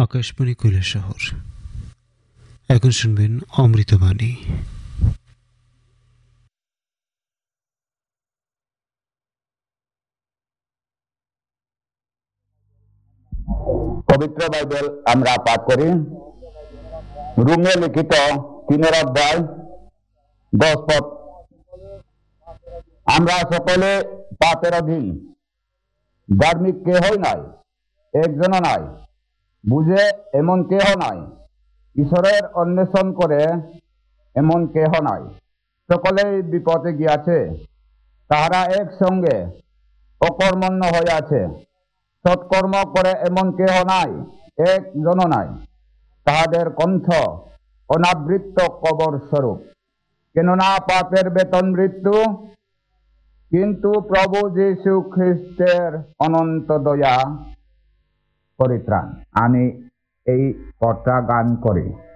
আকাশবাণী কৈলাসহর। এখন শুনবেন অমৃতবাণী। পবিত্র বাইবেল আমরা পাঠ করি। রোমে লিখিত 3 অধ্যায় 10 পদ। আমরা সকলে পাপের অধীন, ধার্মিক কেহই নাই, একজনও নাই, বুঝে এমন কেহ নাই, ঈশ্বরের অন্বেষণ করে এমন কেহ নাই। সকলেই বিপদে গিয়াছে, তাহারা একসঙ্গে অকর্মণ্য হইয়াছে। সৎকর্ম করে এমন কেহ নাই, একজনও নাই। তাহাদের কণ্ঠ অনাবৃত কবর স্বরূপ। কেননা পাপের বেতন মৃত্যু, কিন্তু প্রভু যীশু খ্রিস্টের অনন্ত দয়া পরিত্রাণ। আমি এই পদটা গান করি।